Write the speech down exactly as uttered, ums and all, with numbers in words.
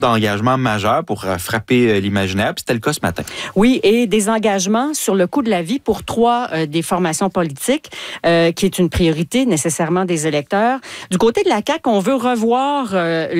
d'engagement majeur pour frapper l'imaginaire. Puis c'était le cas ce matin. Oui, et des engagements sur le coût de la vie pour trois euh, des formations politiques, euh, qui est une priorité nécessairement des électeurs. Du côté de la C A Q, on veut revoir euh,